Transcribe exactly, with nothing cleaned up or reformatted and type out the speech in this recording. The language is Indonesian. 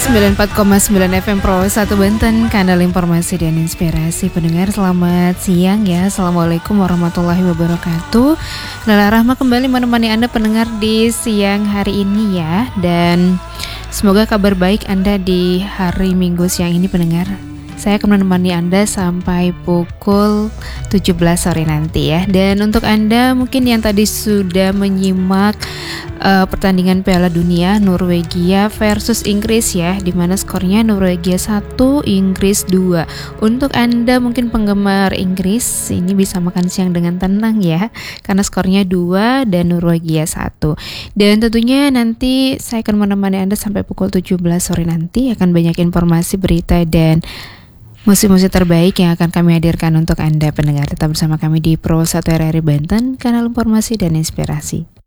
sembilan puluh empat koma sembilan F M Pro satu Banten, kanal informasi dan inspirasi. Pendengar selamat siang ya. Assalamualaikum warahmatullahi wabarakatuh. Lala Rahma kembali menemani Anda pendengar di siang hari ini ya. Dan semoga kabar baik Anda di hari Minggu siang ini pendengar. Saya akan menemani Anda sampai pukul tujuh belas sore nanti ya. Dan untuk Anda mungkin yang tadi sudah menyimak uh, pertandingan Piala Dunia Norwegia versus Inggris ya, di mana skornya Norwegia satu, Inggris dua. Untuk Anda mungkin penggemar Inggris, ini bisa makan siang dengan tenang ya, karena skornya dua dan Norwegia satu. Dan tentunya nanti saya akan menemani Anda sampai pukul tujuh belas sore nanti. Akan banyak informasi, berita dan musik-musik terbaik yang akan kami hadirkan untuk Anda pendengar. Tetap bersama kami di Pro satu R R I Banten, kanal informasi dan inspirasi.